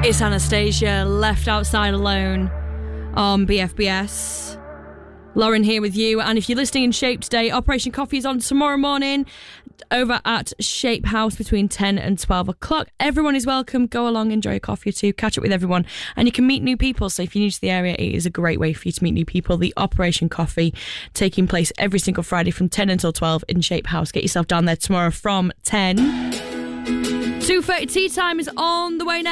It's Anastasia, Left Outside Alone on BFBS. Lauren here with you, and if you're listening in Shape today, Operation Coffee is on tomorrow morning over at Shape House between 10 and 12 o'clock. Everyone is welcome. Go along, enjoy a coffee or two, catch up with everyone, and you can meet new people. So if you're new to the area, it is a great way for you to meet new people. The Operation Coffee taking place every single Friday from 10 until 12 in Shape House. Get yourself down there tomorrow from 10. 2:30 tea time is on the way now.